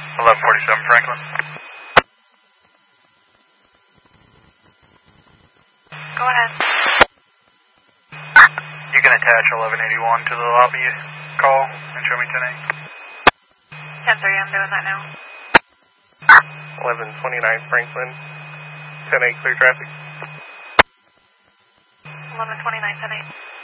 1147 Franklin. Go ahead. You can attach 1181 to the lobby call and show me 10-8. 10-3, I'm doing that now. 1129 Franklin. 10-8, clear traffic. 1129, 10-8.